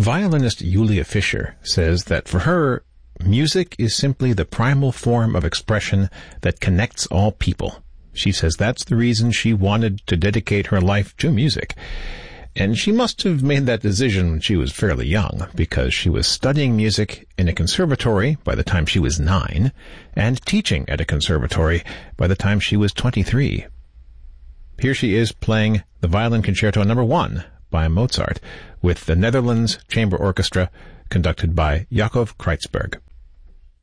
Violinist Julia Fischer says that for her, music is simply the primal form of expression that connects all people. She says that's the reason she wanted to dedicate her life to music. And she must have made that decision when she was fairly young, because she was studying music in a conservatory by the time she was 9, and teaching at a conservatory by the time she was 23. Here she is playing the Violin Concerto No. 1 by Mozart with the Netherlands Chamber Orchestra, conducted by Jacob Kreitzberg.